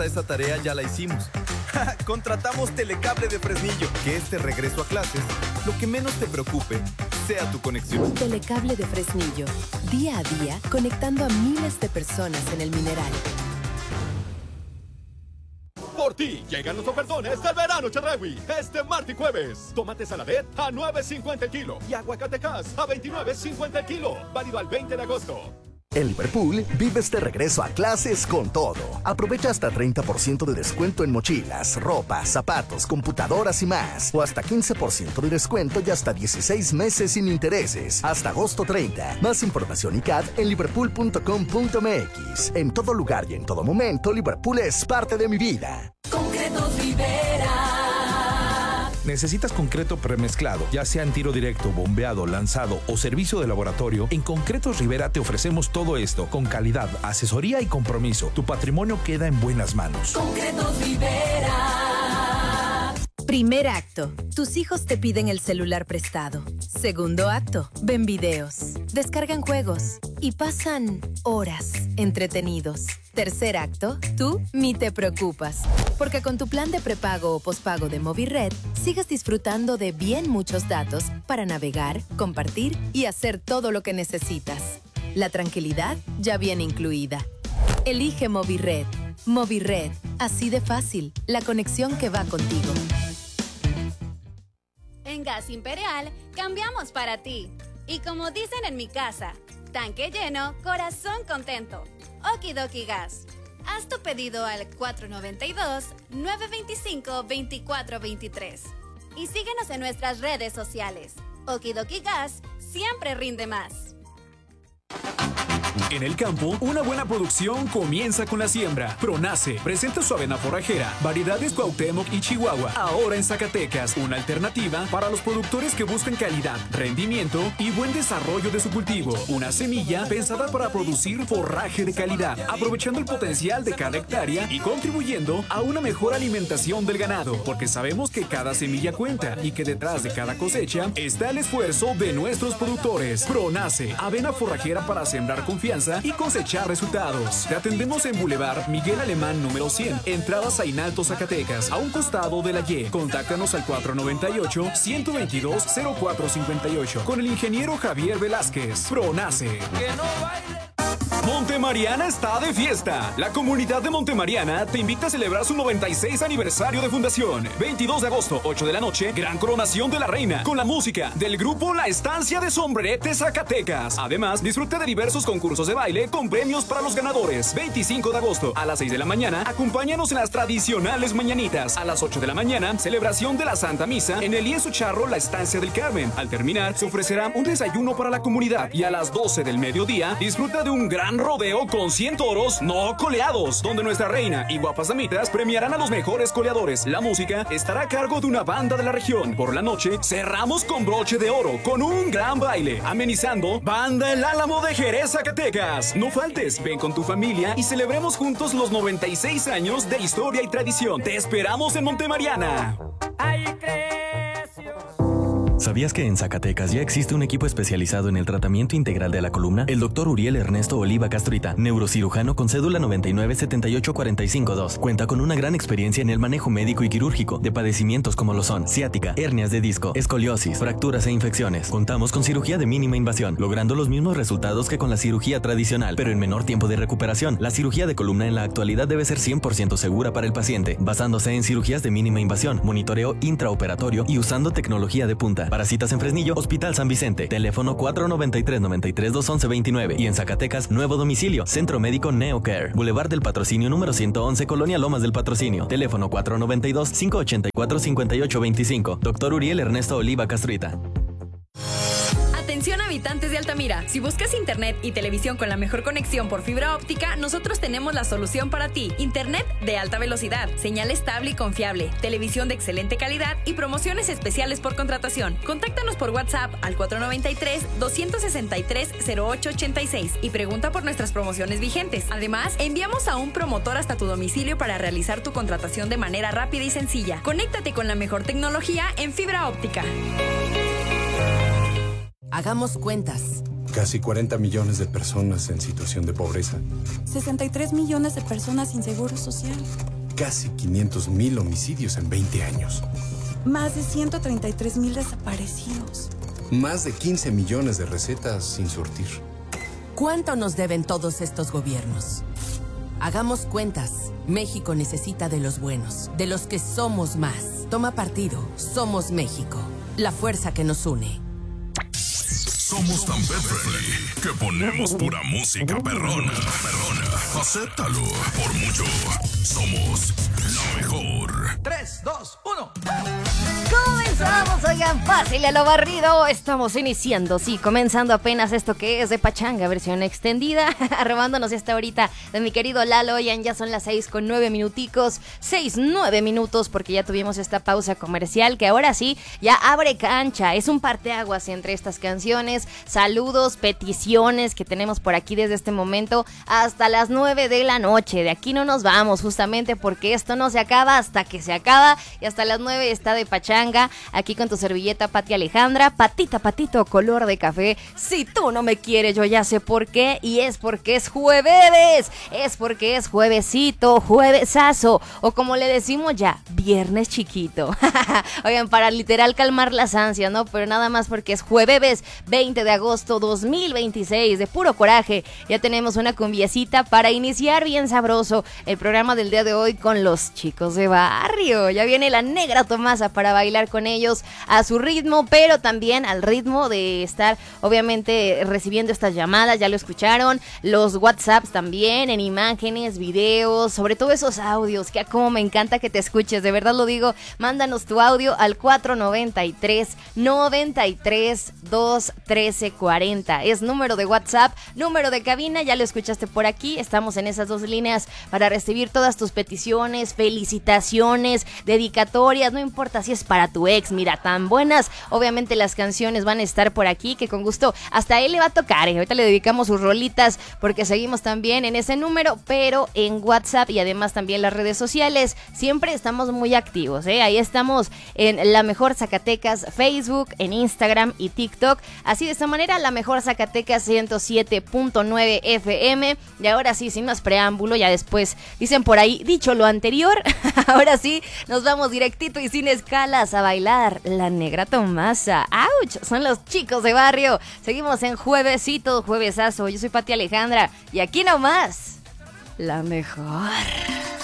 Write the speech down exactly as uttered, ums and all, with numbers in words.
Esa tarea ya la hicimos. Contratamos Telecable de Fresnillo. Que este regreso a clases, lo que menos te preocupe sea tu conexión. Telecable de Fresnillo. Día a día, conectando a miles de personas en el mineral. Por ti llegan los ofertones del verano Chedraui. Este martes y jueves. Tomate saladet a nueve cincuenta el kilo. Y aguacatecas a veintinueve cincuenta el kilo. Válido al veinte de agosto. En Liverpool, vive este regreso a clases con todo. Aprovecha hasta treinta por ciento de descuento en mochilas, ropa, zapatos, computadoras y más. O hasta quince por ciento de descuento y hasta dieciséis meses sin intereses. Hasta agosto treinta. Más información y C A D en liverpool punto com punto m x. En todo lugar y en todo momento, Liverpool es parte de mi vida. Concretos Rivera. ¿Necesitas concreto premezclado, ya sea en tiro directo, bombeado, lanzado o servicio de laboratorio? En Concretos Rivera te ofrecemos todo esto con calidad, asesoría y compromiso. Tu patrimonio queda en buenas manos. Concretos Rivera. Primer acto. Tus hijos te piden el celular prestado. Segundo acto. Ven videos, descargan juegos y pasan horas entretenidos. Tercer acto. Tú ni te preocupas. Porque con tu plan de prepago o pospago de Movired, sigues disfrutando de bien muchos datos para navegar, compartir y hacer todo lo que necesitas. La tranquilidad ya viene incluida. Elige Movired. Movired. Así de fácil. La conexión que va contigo. En Gas Imperial, cambiamos para ti. Y como dicen en mi casa, tanque lleno, corazón contento. Okidoki Gas. Haz tu pedido al cuatro nueve dos, nueve dos cinco, dos cuatro dos tres. Y síguenos en nuestras redes sociales. Okidoki Gas siempre rinde más. En el campo, una buena producción comienza con la siembra. Pronace presenta su avena forrajera, variedades Cuauhtémoc y Chihuahua, ahora en Zacatecas, una alternativa para los productores que buscan calidad, rendimiento y buen desarrollo de su cultivo. Una semilla pensada para producir forraje de calidad, aprovechando el potencial de cada hectárea y contribuyendo a una mejor alimentación del ganado, porque sabemos que cada semilla cuenta y que detrás de cada cosecha está el esfuerzo de nuestros productores. Pronace, avena forrajera para sembrar confianza y cosechar resultados. Te atendemos en Boulevard Miguel Alemán número cien, entradas a Inalto, Zacatecas, a un costado de la Y. Contáctanos al cuatro nueve ocho, uno dos dos, cero cuatro cinco ocho con el ingeniero Javier Velázquez. Pronace. Montemariana está de fiesta. La comunidad de Montemariana te invita a celebrar su noventa y seis aniversario de fundación. veintidós de agosto, ocho de la noche, gran coronación de la reina, con la música del grupo La Estancia de Sombrerete, Zacatecas. Además, disfruta de diversos concursos de baile con premios para los ganadores. veinticinco de agosto, a las seis de la mañana, acompáñanos en las tradicionales mañanitas. A las ocho de la mañana, celebración de la Santa Misa en el lienzo charro La Estancia del Carmen. Al terminar, se ofrecerá un desayuno para la comunidad. Y a las doce del mediodía, disfruta de un gran rodeo con cien toros no coleados, donde nuestra reina y guapas damitas premiarán a los mejores coleadores. La música estará a cargo de una banda de la región. Por la noche, cerramos con broche de oro, con un gran baile, amenizando Banda El Álamo de Jerez, Zacatecas. No faltes, ven con tu familia y celebremos juntos los noventa y seis años de historia y tradición. Te esperamos en Montemariana. ¿Sabías que en Zacatecas ya existe un equipo especializado en el tratamiento integral de la columna? El doctor Uriel Ernesto Oliva Castrita, neurocirujano con cédula noventa y nueve setenta y ocho cuarenta y cinco dos, cuenta con una gran experiencia en el manejo médico y quirúrgico de padecimientos como lo son ciática, hernias de disco, escoliosis, fracturas e infecciones. Contamos con cirugía de mínima invasión, logrando los mismos resultados que con la cirugía tradicional, pero en menor tiempo de recuperación. La cirugía de columna en la actualidad debe ser cien por ciento segura para el paciente, basándose en cirugías de mínima invasión, monitoreo intraoperatorio y usando tecnología de punta. Para citas en Fresnillo, Hospital San Vicente, teléfono cuatro nueve tres, nueve tres, dos uno uno nueve y en Zacatecas, nuevo domicilio, Centro Médico NeoCare, Boulevard del Patrocinio número ciento once, Colonia Lomas del Patrocinio, teléfono cuatro nueve dos, cinco ocho cuatro, cinco ocho dos cinco, doctor Uriel Ernesto Oliva Castrita. Atención habitantes de Altamira, si buscas internet y televisión con la mejor conexión por fibra óptica, nosotros tenemos la solución para ti. Internet de alta velocidad, señal estable y confiable, televisión de excelente calidad y promociones especiales por contratación. Contáctanos por WhatsApp al cuatro nueve tres, dos seis tres, cero ocho ocho seis y pregunta por nuestras promociones vigentes. Además, enviamos a un promotor hasta tu domicilio para realizar tu contratación de manera rápida y sencilla. Conéctate con la mejor tecnología en fibra óptica. Hagamos cuentas. Casi cuarenta millones de personas en situación de pobreza. sesenta y tres millones de personas sin seguro social. Casi quinientos mil homicidios en veinte años. Más de ciento treinta y tres mil desaparecidos. Más de quince millones de recetas sin surtir. ¿Cuánto nos deben todos estos gobiernos? Hagamos cuentas. México necesita de los buenos, de los que somos más. Toma partido. Somos México. La fuerza que nos une. Somos tan pet friendly que ponemos pura música perrona. Perrona. Acéptalo. Por mucho. Somos la mejor. tres, dos, uno. Comenzamos, oigan, fácil a lo barrido. Estamos iniciando, sí, comenzando apenas esto que es de Pachanga, versión extendida. Arrobándonos esta horita de mi querido Lalo. Oigan, ya son las seis con nueve minuticos. Seis, nueve minutos, porque ya tuvimos esta pausa comercial que ahora sí ya abre cancha. Es un parteaguas entre estas canciones. Saludos, peticiones que tenemos por aquí desde este momento hasta las nueve de la noche. De aquí no nos vamos, justamente porque esto no se acaba hasta que se acaba. Y hasta las nueve está de Pachanga, aquí con tu servilleta Pati Alejandra. Patita, patito, color de café. Si tú no me quieres, yo ya sé por qué. Y es porque es jueves. Es porque es juevesito, juevesazo. O como le decimos ya, viernes chiquito. Oigan, para literal calmar las ansias, ¿no? Pero nada más porque es jueves veinte de agosto dos mil veintiséis. De puro coraje, ya tenemos una cumbiecita para iniciar bien sabroso el programa del día de hoy con los chicos de barrio. Ya viene la negra Tomasa para bailar con ellos a su ritmo, pero también al ritmo de estar obviamente recibiendo estas llamadas. Ya lo escucharon, los WhatsApps también, en imágenes, videos, sobre todo esos audios, que como me encanta que te escuches, de verdad lo digo. Mándanos tu audio al cuatro noventa y tres, noventa y tres, dos, trece, cuarenta. Es número de WhatsApp, número de cabina, ya lo escuchaste por aquí. Estamos en esas dos líneas para recibir todas tus peticiones, felicitaciones, dedicatorias, no importa si es para tu ex, mira, tan buenas. Obviamente las canciones van a estar por aquí, que con gusto hasta él le va a tocar, ¿eh? Ahorita le dedicamos sus rolitas, porque seguimos también en ese número, pero en WhatsApp y además también las redes sociales. Siempre estamos muy activos, ¿eh? Ahí estamos en La Mejor Zacatecas, Facebook, en Instagram y TikTok. Así de esta manera, La Mejor Zacatecas ciento siete punto nueve F M. Y ahora sí, sin más preámbulo, ya después dicen por ahí, dicho lo anterior, ahora sí, nos vamos directito y sin escalas a bailar la negra Tomasa. ¡Auch! Son los chicos de barrio. Seguimos en juevesito, juevesazo. Yo soy Pati Alejandra y aquí nomás, la mejor.